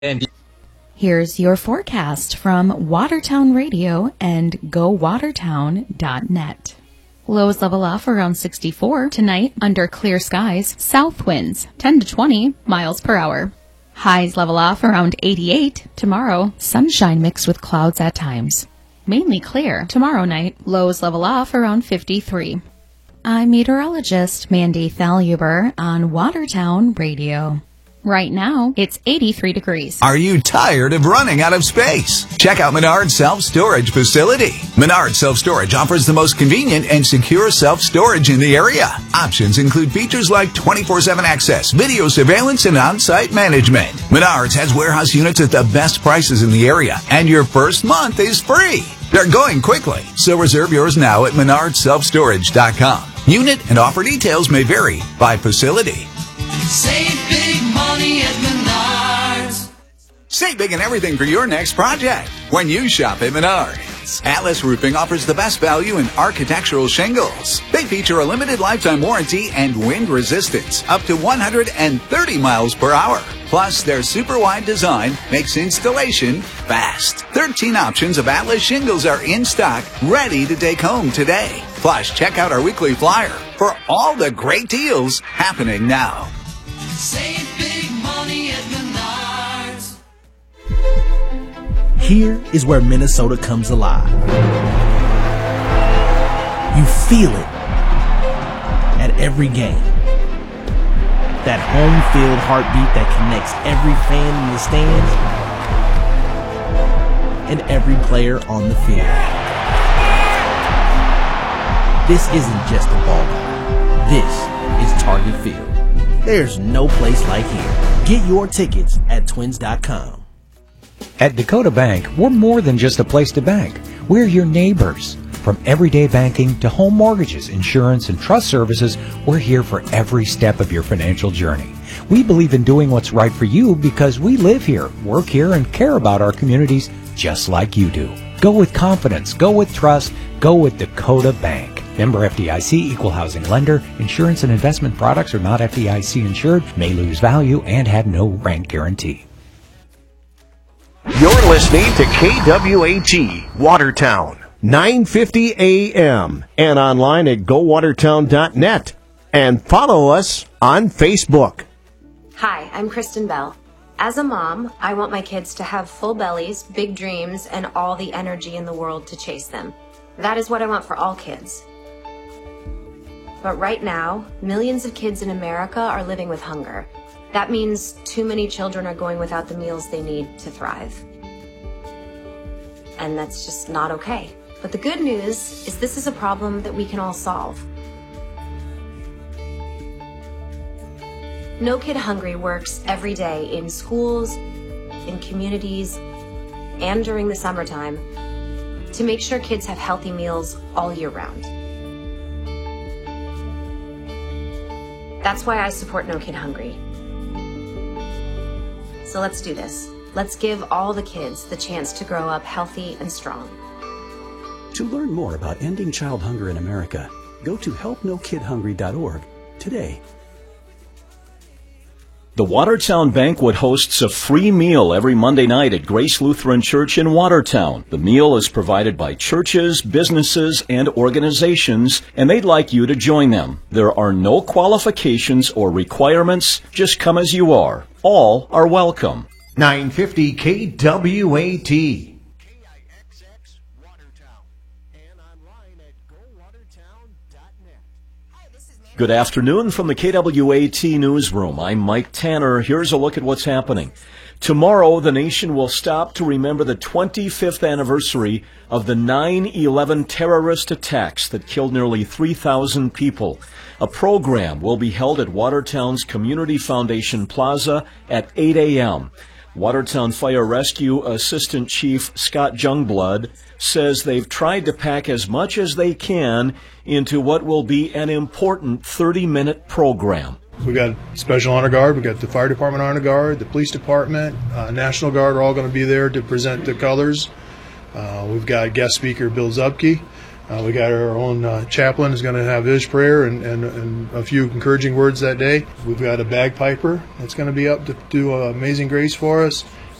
And Here's your forecast from Watertown Radio and GoWatertown.net. Lows level off around 64 tonight under clear skies. South winds 10 to 20 miles per hour. Highs level off around 88 tomorrow. Sunshine mixed with clouds at times. Mainly clear tomorrow night. Lows level off around 53. I'm meteorologist Mandy Thaluber on Watertown Radio. Right now, it's 83 degrees. Are you tired of running out of space? Check out Menard Self-Storage Facility. Menard Self-Storage offers the most convenient and secure self-storage in the area. Options include features like 24/7 access, video surveillance, and on-site management. Menards has warehouse units at the best prices in the area, and your first month is free. They're going quickly, so reserve yours now at menardselfstorage.com. Unit and offer details may vary by facility. Save big money at Menards. Save big in everything for your next project when you shop at Menards. Atlas Roofing offers the best value in architectural shingles. They feature a limited lifetime warranty and wind resistance up to 130 miles per hour. Plus, their super wide design makes installation fast. 13 options of Atlas shingles are in stock, ready to take home today. Plus, check out our weekly flyer for all the great deals happening now. Save big money at Menards. Here is where Minnesota comes alive. You feel it at every game. That home field heartbeat that connects every fan in the stands and every player on the field. This isn't just a ballpark. This is Target Field. There's no place like here. Get your tickets at twins.com. At Dakota Bank, we're more than just a place to bank. We're your neighbors. From everyday banking to home mortgages, insurance, and trust services, we're here for every step of your financial journey. We believe in doing what's right for you because we live here, work here, and care about our communities just like you do. Go with confidence. Go with trust. Go with Dakota Bank. Member FDIC, equal housing lender. Insurance and investment products are not FDIC insured, may lose value, and have no rent guarantee. You're listening to KWAT Watertown, 950 AM, and online at GoWatertown.net. And follow us on Facebook. Hi, I'm Kristen Bell. As a mom, I want my kids to have full bellies, big dreams, and all the energy in the world to chase them. That is what I want for all kids. But right now, millions of kids in America are living with hunger. That means too many children are going without the meals they need to thrive. And that's just not okay. But the good news is this is a problem that we can all solve. No Kid Hungry works every day in schools, in communities, and during the summertime to make sure kids have healthy meals all year round. That's why I support No Kid Hungry. So let's do this. Let's give all the kids the chance to grow up healthy and strong. To learn more about ending child hunger in America, go to helpnokidhungry.org today. The Watertown Banquet hosts a free meal every Monday night at Grace Lutheran Church in Watertown. The meal is provided by churches, businesses, and organizations, and they'd like you to join them. There are no qualifications or requirements. Just come as you are. All are welcome. 950 KWAT. Good afternoon from the KWAT Newsroom. I'm Mike Tanner. Here's a look at what's happening. Tomorrow, the nation will stop to remember the 25th anniversary of the 9/11 terrorist attacks that killed nearly 3,000 people. A program will be held at Watertown's Community Foundation Plaza at 8 a.m. Watertown Fire Rescue Assistant Chief Scott Jungblood says they've tried to pack as much as they can into what will be an important 30-minute program. We got Special Honor Guard, we got the Fire Department Honor Guard, the Police Department, National Guard are all going to be there to present the colors. We've got guest speaker Bill Zupke. We got our own chaplain is going to have his prayer and a few encouraging words that day. We've got a bagpiper that's going to be up to do Amazing Grace for us.